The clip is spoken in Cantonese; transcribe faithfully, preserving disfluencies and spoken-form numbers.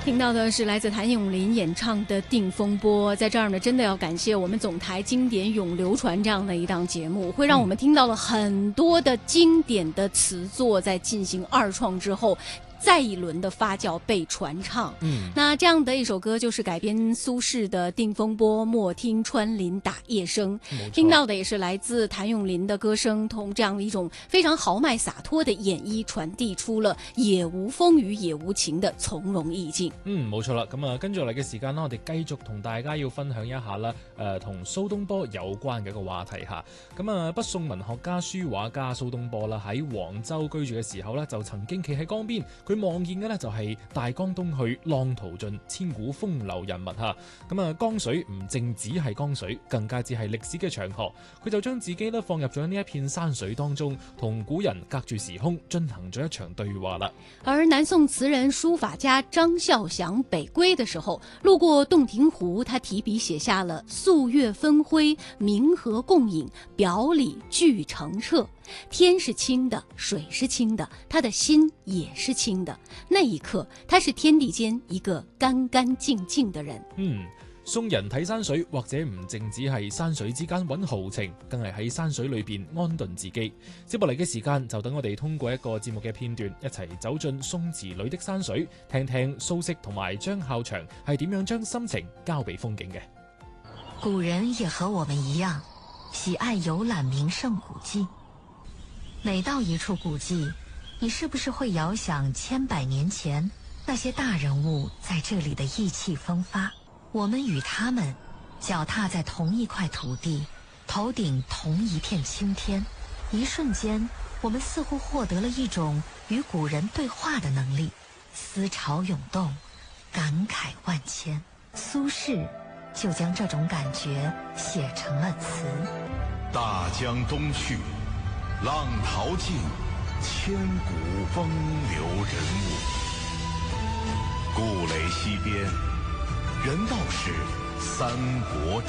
听到的是来自谭咏麟演唱的《定风波》。在这儿呢，真的要感谢我们总台经典咏流传这样的一档节目，会让我们听到了很多的经典的词作在进行二创之后再一轮的发酵被传唱。嗯，那这样的一首歌就是改编苏轼的《定风波》，莫听穿林打叶声。听到的也是来自谭咏麟的歌聲，同這樣一種非常豪邁灑脫的演繹，傳遞出了也無風雨也無晴的從容意境。 嗯，冇錯啦。咁啊，跟住嚟嘅時間啦，我哋繼續同大家要分享一下啦，誒、呃，同蘇東坡有關嘅一個話題嚇。咁啊，北宋文學家、書畫家蘇東坡啦，喺黃州居住嘅時候呢，就曾經企喺江邊。佢望見嘅呢就係大江東去，浪淘盡，千古風流人物嚇。咁啊，江水唔淨只係江水，更加只係歷史嘅長河。佢就將自己呢放入咗呢一片山水當中，同古人隔住時空進行咗一場對話啦。 而南宋詞人書法家張孝祥北歸的時候，路過洞庭湖，他提筆寫下了素月分輝，明和共影，表裏俱澄澈。天是清的，水是清的，他的心也是清的。那一刻，他是天地間一個乾乾淨淨的人。 嗯，宋人睇山水，或者唔淨只係山水之間揾豪情，更係喺山水裏邊安頓自己。接落嚟嘅時間，就等我哋通過一個節目嘅片段，一齊走進宋詞裏的山水，聽聽蘇軾同埋張孝祥係點樣將心情交俾風景嘅。 古人也和我們一樣，喜愛遊覽名勝古蹟。每到一處古蹟，你是不是會遙想千百年前那些大人物在這裡的意氣風發？我們與他們腳踏在同一塊土地，頭頂同一片青天，一瞬間，我們似乎獲得了一種與古人對話的能力，思潮湧動，感慨萬千。蘇軾就將這種感覺寫成了詞。 大江東去，浪淘盡，千古風流人物。故壘西邊，人道是三國